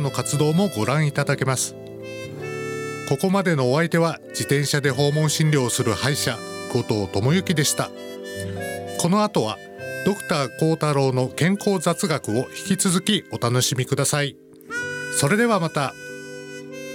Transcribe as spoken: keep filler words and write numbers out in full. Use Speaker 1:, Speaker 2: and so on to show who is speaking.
Speaker 1: の活動もご覧いただけます。ここまでのお相手は自転車で訪問診療をする歯医者後藤智之でした。この後はドクター幸太郎の健康雑学を引き続きお楽しみください。それではまた。